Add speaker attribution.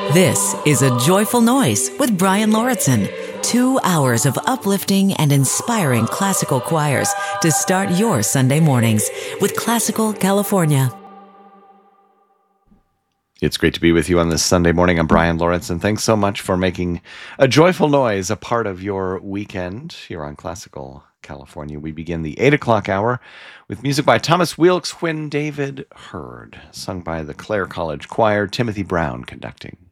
Speaker 1: This is A Joyful Noise with Brian Lauritsen. 2 hours of uplifting and inspiring classical choirs to start your Sunday mornings with Classical California.
Speaker 2: It's great to be with you on this Sunday morning. I'm Brian Lauritsen. Thanks so much for making A Joyful Noise a part of your weekend here on Classical California. We begin the 8 o'clock hour with music by Thomas Weelkes, When David Heard, sung by the Clare College Choir, Timothy Brown conducting.